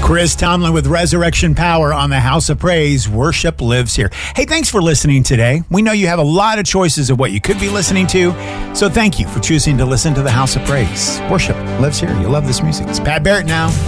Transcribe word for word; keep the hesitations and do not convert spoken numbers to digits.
Chris Tomlin with Resurrection Power on the House of Praise. Worship lives here. Hey, thanks for listening today. We know you have a lot of choices of what you could be listening to, so thank you for choosing to listen to the House of Praise. Worship lives here. You love this music. It's Pat Barrett now.